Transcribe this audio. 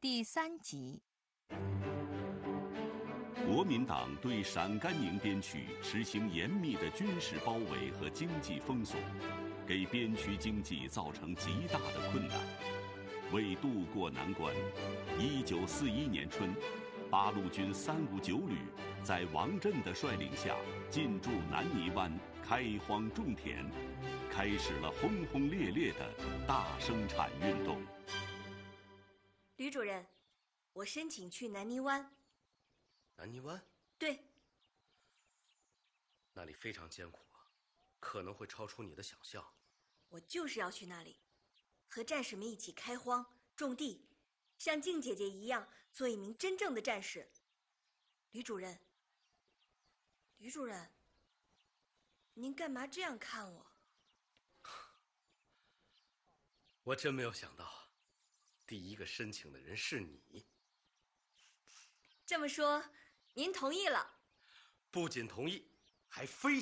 第3集。 国民党对陕甘宁边区实行严密的军事包围和经济封锁，给边区经济造成极大的困难。为渡过难关，1941年春，八路军359旅在王震的率领下进驻南泥湾，开荒种田，开始了轰轰烈烈的大生产运动。 吕主任，我申请去南泥湾。 南泥湾？ 对。 那里非常艰苦啊，可能会超出你的想象。 我就是要去那里，和战士们一起开荒种地，像静姐姐一样做一名真正的战士。吕主任，您干嘛这样看我？ 我真没有想到，第一个申请的人是你。 这么说，您同意了？ 不仅同意，还非